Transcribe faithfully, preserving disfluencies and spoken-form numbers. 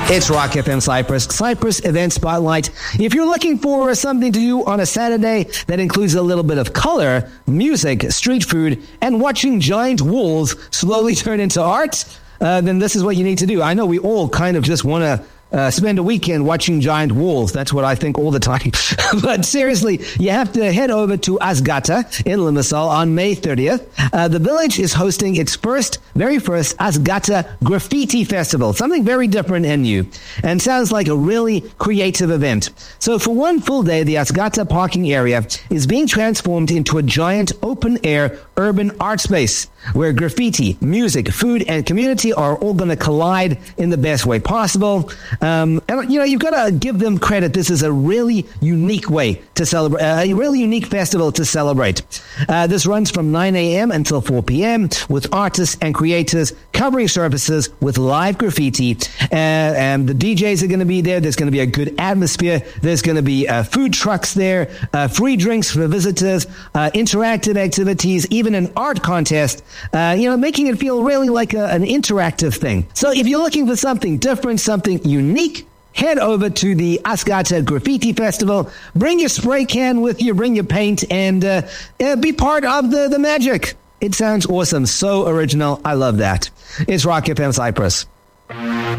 It's Rock F M Cyprus, Cyprus Event Spotlight. If you're looking for something to do on a Saturday that includes a little bit of color, music, street food, and watching giant walls slowly turn into art, uh, then this is what you need to do. I know we all kind of just want to Uh, spend a weekend watching giant walls. That's what I think all the time. But seriously, you have to head over to Asgata in Limassol on May thirtieth. Uh, the village is hosting its first, very first Asgata Graffiti Festival. Something very different and new. And sounds like a really creative event. So for one full day, the Asgata parking area is being transformed into a giant open-air urban art space where graffiti, music, food, and community are all going to collide in the best way possible. Um, and, you know, you've got to give them credit. This is a really unique way to celebrate, uh, a really unique festival to celebrate. Uh, this runs from nine a.m. until four p.m. with artists and creators covering surfaces with live graffiti. Uh, and the D Js are going to be there. There's going to be a good atmosphere. There's going to be uh, food trucks there, uh, free drinks for visitors, uh, interactive activities, even an art contest, uh, you know, making it feel really like a, an interactive thing. So if you're looking for something different, something unique, Unique, head over to the Asgata Graffiti Festival. Bring your spray can with you, bring your paint, and uh, uh, be part of the, the magic. It sounds awesome. So original. I love that. It's Rock F M Cyprus.